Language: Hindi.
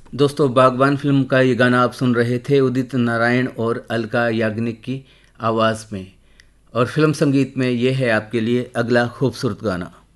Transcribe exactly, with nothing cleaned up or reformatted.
दोस्तों, बागबान फिल्म का ये गाना आप सुन रहे थे उदित नारायण और अलका याग्निक की आवाज़ में। और फिल्म संगीत में ये है आपके लिए अगला खूबसूरत गाना।